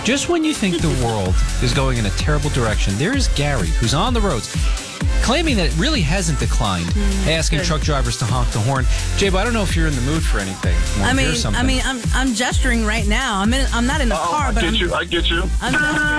Just when you think the world is going in a terrible direction, there is Gary, who's on the roads, claiming that it really hasn't declined, asking truck drivers to honk the horn. Jabe, I don't know if you're in the mood for anything. I'm gesturing right now. I'm not in the car, but I get you. I'm